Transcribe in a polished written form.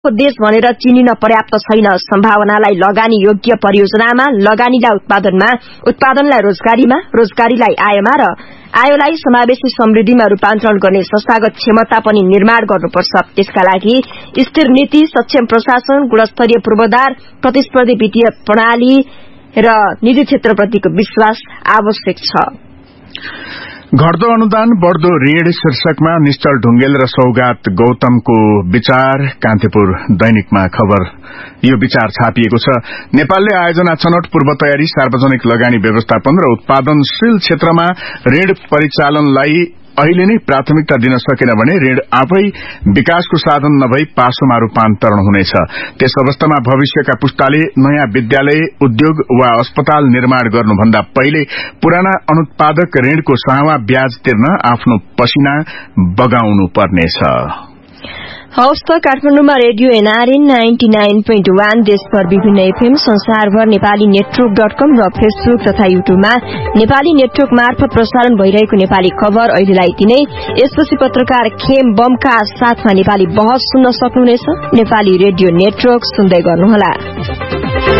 देश भनेर चिनिन पर्याप्त छैन। सम्भावनालाई लगानी योग्य परियोजनामा, लगानीलाई उत्पादनमा, उत्पादनलाई रोजगारीमा, रोजगारीलाई आयमा र आयोलाई समावेशी समृद्धिमा रूपान्तरण गर्ने संस्थागत क्षमता पनि निर्माण गर्नुपर्छ। त्यसका लागि स्थिर नीति, सक्षम प्रशासन, गुणस्तरीय पूर्वाधार, प्रतिस्पर्धी वित्तीय प्रणाली र निजी क्षेत्रप्रतिको विश्वास आवश्यक छ। घट्दो अनुदान बढ़दो ऋण शीर्षकमा निश्चल ढुंगेल र सौगात गौतमको विचार कान्तिपुर दैनिकमा खबर। यो विचार छापिएको छ। नेपालले आयोजना छनौट, पूर्व तयारी, सार्वजनिक लगानी व्यवस्थापन र उत्पादनशील क्षेत्रमा ऋण परिचालनलाई अहिले नै प्राथमिकता दिन सकेन भने ऋण आफै विकासको साधन नभई पासोमा रूपान्तरण हुनेछ। त्यस अवस्थामा भविष्यका पुस्ताले नयाँ विद्यालय, उद्योग वा अस्पताल निर्माण गर्नुभन्दा पहिले पुराना अनुत्पादक ऋणको सावा ब्याज तिर्न आफ्नो पसिना बगाउनु पर्नेछ। हवस् त काठमाडौँमा रेडियो एनआरएन 99.1 देशभर विभिन्न एफएम, संसारभर नेपाली नेटवर्क.com र फेसबुक तथा युट्युबमा नेपाली नेटवर्क मार्फत प्रसारण भइरहेको नेपाली खबर अहिलेलाई यति नै। यसपछि पत्रकार खेम बमका साथमा नेपाली बहस सुन्न सक्नुहुनेछ। नेपाली रेडियो नेटवर्क सुन्दै गर्नुहोला।